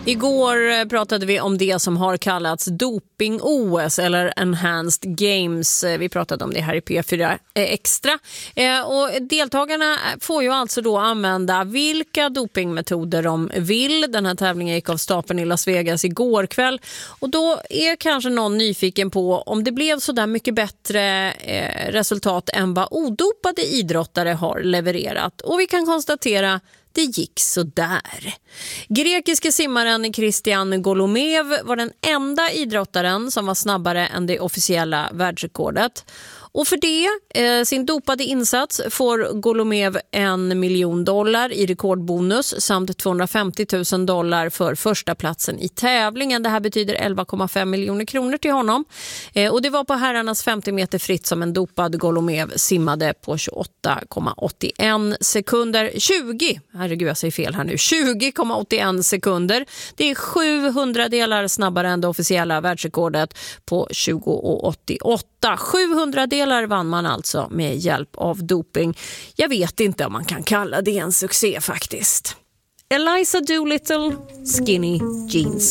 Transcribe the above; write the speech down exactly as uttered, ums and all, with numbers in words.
Igår pratade vi om det som har kallats doping-O S eller Enhanced Games. Vi pratade om det här i P fyra Extra. Och deltagarna får ju alltså då använda vilka dopingmetoder de vill. Den här tävlingen gick av stapeln i Las Vegas igår kväll. Och då är kanske någon nyfiken på om det blev så där mycket bättre resultat än vad odopade idrottare har levererat. Och vi kan konstatera det gick så där. Grekiske simmaren Christian Golomev var den enda idrottaren som var snabbare än det officiella världsrekordet. Och för det, eh, sin dopade insats, får Golomev en miljon dollar i rekordbonus samt tvåhundrafemtio tusen dollar för första platsen i tävlingen. Det här betyder elva komma fem miljoner kronor till honom. Eh, och det var på herrarnas femtio meter fritt som en dopad Golomev simmade på tjugoåtta komma åttioen sekunder. tjugo, herregud jag säger fel här nu, tjugo komma åttioen sekunder. Det är sjuhundra delar snabbare än det officiella världsrekordet på tjugo komma åttioåtta. sjuhundra delar vann man alltså med hjälp av doping. Jag vet inte om man kan kalla det en succé faktiskt. Eliza Doolittle, Skinny Jeans.